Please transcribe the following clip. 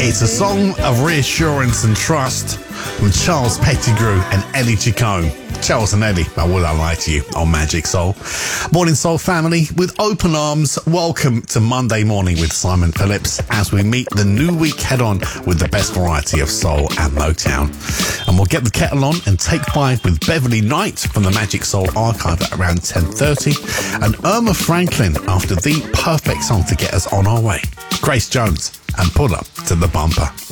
It's a song of reassurance and trust from Charles Pettigrew and Eddie Chacon. Charles and Eddie, I will lie to you, on Magic Soul. Morning Soul family, with open arms, welcome to Monday Morning with Simon Phillips as we meet the new week head on with the best variety of soul and Motown. And we'll get the kettle on and take 5 with Beverly Knight from the Magic Soul archive at around 10:30 and Irma Franklin after the perfect song to get us on our way. Grace Jones and Pull Up to the Bumper.